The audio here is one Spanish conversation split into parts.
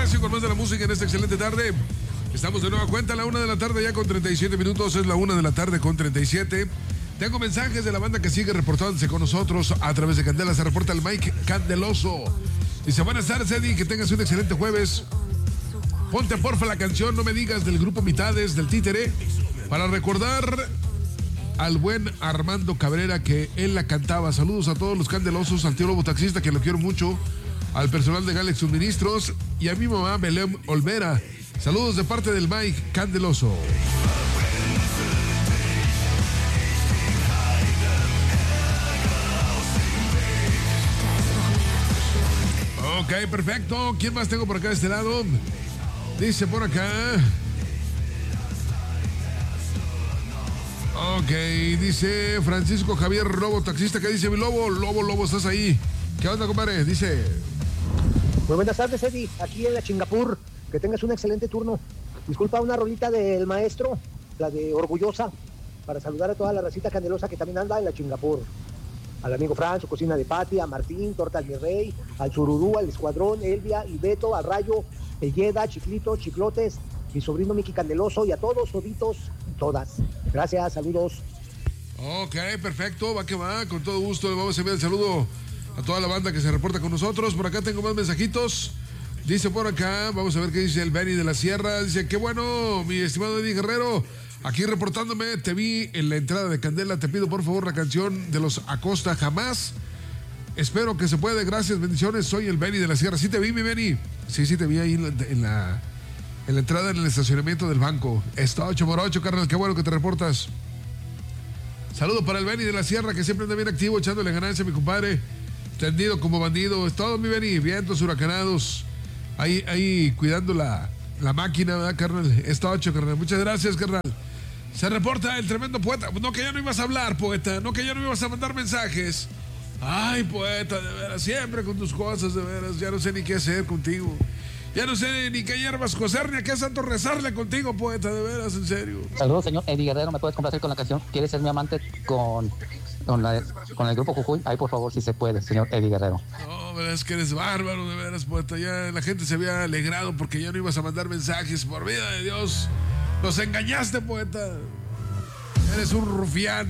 espacio con más de la música en esta excelente tarde. Estamos de nueva cuenta a la 1 de la tarde ya con 37 minutos. Es la 1 de la tarde con 37. Tengo mensajes de la banda que sigue reportándose con nosotros a través de Candela. Se reporta el Mike Candeloso. Dice, buenas tardes, Eddie, que tengas un excelente jueves. Ponte porfa la canción No Me Digas del grupo Mitades del Títere para recordar al buen Armando Cabrera que él la cantaba. Saludos a todos los candelosos, al tío Lobo Taxista que lo quiero mucho, al personal de Galex Suministros y a mi mamá Belén Olvera. Saludos de parte del Mike Candeloso. Ok, perfecto. ¿Quién más tengo por acá de este lado? Dice por acá. Ok, dice Francisco Javier Lobo Taxista. ¿Qué dice mi Lobo? Lobo, ¿estás ahí? ¿Qué onda, compadre? Dice. Muy buenas tardes, Eddie. Aquí en la Chingapur. Que tengas un excelente turno. Disculpa, una rolita del maestro, la de Orgullosa, para saludar a toda la racita candelosa que también anda en la Chingapur. Al amigo Fran, su cocina de Pati, a Martín, Torta al Mi Rey, al Sururú, al Escuadrón, Elvia y Beto, al Rayo, Elleda, Chiclito, Chiclotes, mi sobrino Miki Candeloso y a todos, toditos y todas. Gracias, saludos. Ok, perfecto, va que va, con todo gusto le vamos a enviar el saludo a toda la banda que se reporta con nosotros. Por acá tengo más mensajitos. Dice por acá, vamos a ver qué dice el Benny de la Sierra. Dice, qué bueno, mi estimado Eddie Guerrero, aquí reportándome, te vi en la entrada de Candela, te pido por favor la canción de los Acosta Jamás. Espero que se puede, gracias, bendiciones, soy el Benny de la Sierra. ¿Sí te vi, mi Benny? Sí, te vi ahí en la entrada, en el estacionamiento del banco. Está 8x8, carnal, qué bueno que te reportas. Saludo para el Benny de la Sierra, que siempre anda bien activo, echándole ganancia, mi compadre. Tendido como bandido, es todo, mi Benny. Vientos huracanados. Ahí cuidando la máquina, ¿verdad, carnal? Está 8, carnal. Muchas gracias, carnal. Se reporta el tremendo poeta. No que ya no ibas a hablar, poeta. No que ya no ibas a mandar mensajes. Ay, poeta, de veras, siempre con tus cosas, de veras. Ya no sé ni qué hacer contigo. Ya no sé ni qué hierbas coser, ni a qué santo rezarle contigo, poeta, de veras, en serio. Saludos, señor Eddie Guerrero. ¿Me puedes complacer con la canción ¿Quieres ser mi amante con el grupo Jujuy? Ahí, por favor, si se puede, señor Eddie Guerrero. No, es que eres bárbaro, de veras, poeta. Ya la gente se había alegrado porque ya no ibas a mandar mensajes. Por vida de Dios, nos engañaste, poeta. Eres un rufián.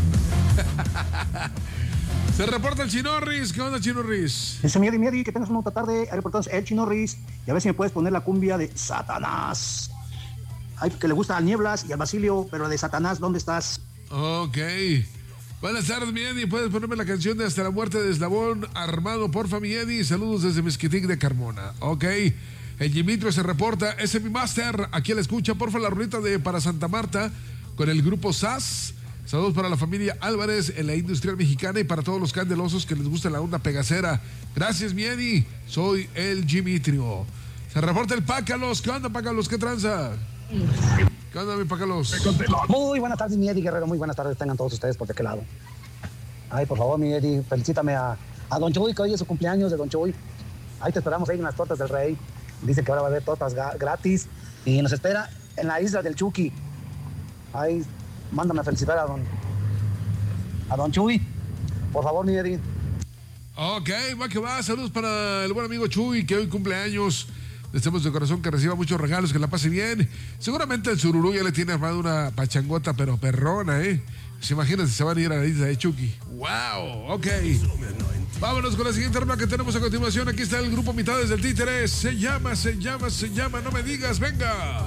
Se reporta el Chinorris. ¿Qué onda, Chinorris? Dice Miedi, que tengas una otra tarde. Ahí reportándose el Chinorris. Y a ver si me puedes poner la cumbia de Satanás. Ay, que le gusta al Nieblas y al Basilio, pero de Satanás, ¿dónde estás? Ok. Buenas tardes, mi Eddie. ¿Puedes ponerme la canción de Hasta la Muerte de Eslabón Armado, porfa, mi Eddie? Saludos desde Mezquitic de Carmona. Ok. El Dimitrio se reporta. Ese es mi máster. Aquí la escucha, porfa, la rolita de Para Santa Marta con el grupo SAS. Saludos para la familia Álvarez en la Industrial Mexicana y para todos los candelosos que les gusta la onda pegacera. Gracias, mi Eddie. Soy el Dimitrio. Se reporta el Pácalos. ¿Qué onda, Pácalos? ¿Qué tranza? ¿Qué onda, mi Pácalos? Muy buenas tardes, mi Eddie Guerrero. Muy buenas tardes tengan todos ustedes por de qué lado. Ay, por favor, mi Eddie, felicítame a Don Chuy, que hoy es su cumpleaños de Don Chuy. Ahí te esperamos ahí en las tortas del Rey. Dice que ahora va a haber tortas gratis y nos espera en la isla del Chucky. Ahí, mándame a felicitar a Don Chuy. Por favor, mi Eddie. Ok, va que va. Saludos para el buen amigo Chuy, que hoy cumple años. Deseamos de corazón que reciba muchos regalos, que la pase bien. Seguramente el Sururú ya le tiene armado una pachangota, pero perrona, ¿eh? Se imaginan si se van a ir a la isla de Chucky. ¡Wow! Ok. Vámonos con la siguiente arma que tenemos a continuación. Aquí está el grupo Mitades del Títere. Se llama, No Me Digas, venga.